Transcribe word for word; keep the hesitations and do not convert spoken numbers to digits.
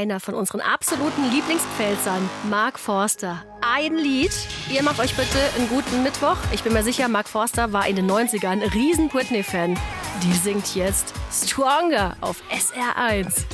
einer von unseren absoluten Lieblingspfälzern, Mark Forster. Ein Lied. Ihr macht euch bitte einen guten Mittwoch. Ich bin mir sicher, Mark Forster war in den neunzigern ein riesen Britney-Fan. Die singt jetzt Stronger auf S R eins.